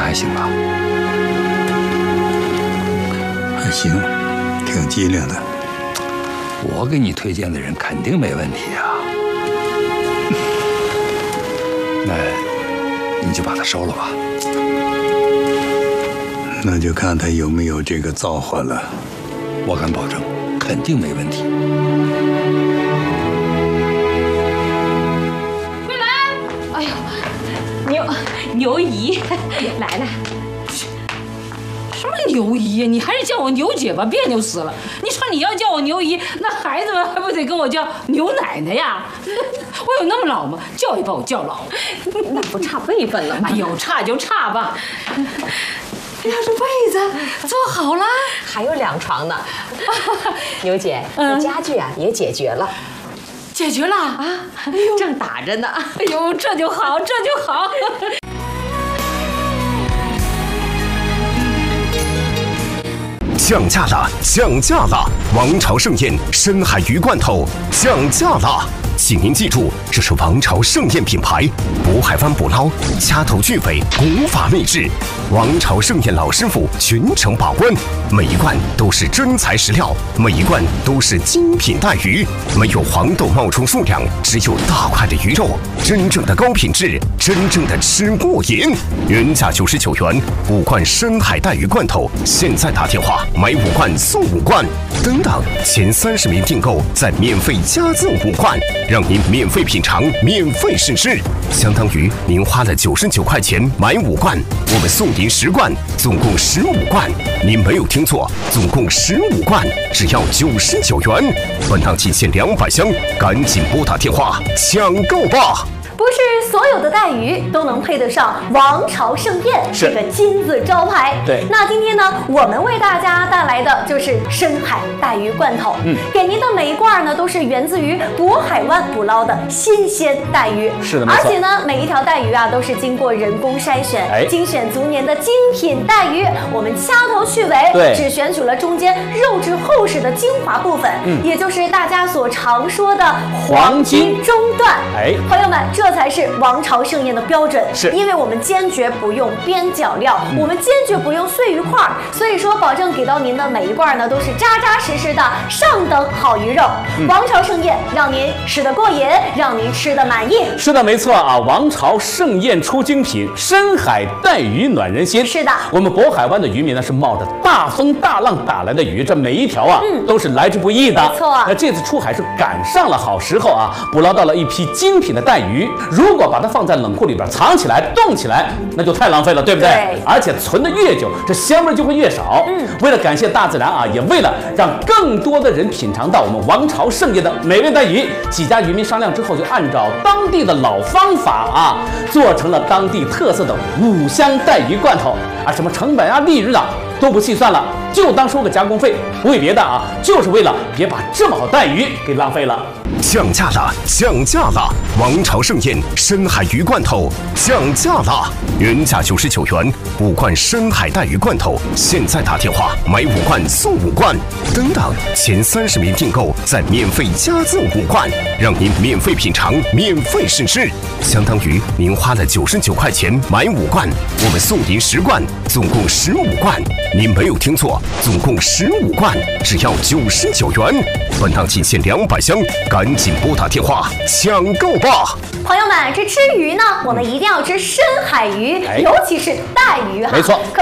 还行吧？ 还行，挺机灵的。 我给你推荐的人肯定没问题啊。那你就把他收了吧。 那就看他有没有这个造化了。 我敢保证，肯定没问题。 桂兰，哎呦，牛姨来了。什么牛姨？你还是叫我牛姐吧，别扭死了。你说你要叫我牛姨，那孩子们还不得跟我叫牛奶奶呀？我有那么老吗？叫也把我叫老， 那不差辈分了吗？ 哎呦，差就差吧。要是被子做好了， 还有2床呢。牛姐，这家具啊也解决了， 解决了啊！ 哎呦，正打着呢。 哎呦，这就好，这就好。 降价了，降价了！王朝盛宴深海鱼罐头降价了，请您记住，这是王朝盛宴品牌，渤海湾捕捞，掐头去尾，古法秘制。王朝盛宴老师傅全程把关，每一罐都是真材实料，每一罐都是精品带鱼，没有黄豆冒充数量，只有大块的鱼肉，真正的高品质，真正的吃过瘾。原价99元，5罐深海带鱼罐头，现在打电话买5罐送5罐，等等，前30名订购再免费加赠5罐，让您免费品尝，免费试吃，相当于您花了99块钱买5罐，我们送您10罐，总共15罐。您没有听错，总共15罐，只要99元。本档仅限200箱，赶紧拨打电话抢购吧！ 不是所有的带鱼都能配得上王朝盛宴这个金字招牌。 对， 那今天呢，我们为大家带来的就是深海带鱼罐头。给您的每一罐呢，都是源自于渤海湾捕捞的新鲜带鱼。 是的，没错。 而且呢，每一条带鱼啊，都是经过人工筛选，精选足年的精品带鱼。我们掐头去尾， 对， 只选取了中间肉质厚实的精华部分，也就是大家所常说的黄金中段。朋友们，这才是王朝盛宴的标准，是因为我们坚决不用边角料，我们坚决不用碎鱼块，所以说保证给到您的每一罐呢都是扎扎实实的上等好鱼肉。王朝盛宴让您吃得过瘾，让您吃得满意。 是的，没错啊！王朝盛宴出精品，深海带鱼暖人心。 是的， 我们渤海湾的渔民呢是冒着大风大浪打来的鱼，这每一条啊都是来之不易的。 没错， 那这次出海是赶上了好时候啊，捕捞到了一批精品的带鱼。如果把它放在冷库里边藏起来、冻起来，那就太浪费了，对不对？对。而且存得越久，这香味就会越少。为了感谢大自然啊，也为了让更多的人品尝到我们王朝盛宴的美味带鱼，几家渔民商量之后，就按照当地的老方法啊，做成了当地特色的5香带鱼罐头啊，什么成本啊、利润啊都不细算了，就当收个加工费，不为别的啊，就是为了别把这么好带鱼给浪费了。 降价了，降价了！王朝盛宴深海鱼罐头降价了，原价99元，5罐深海带鱼罐头，现在打电话买5罐送5罐，等等，前30名订购再免费加赠5罐，让您免费品尝，免费试吃，相当于您花了99块钱买5罐，我们送您10罐，总共15罐。您没有听错，总共15罐，只要99元。本档仅限200箱，赶紧拨打电话抢购吧！ 朋友们，这吃鱼呢，我们一定要吃深海鱼，尤其是带鱼哈。 没错。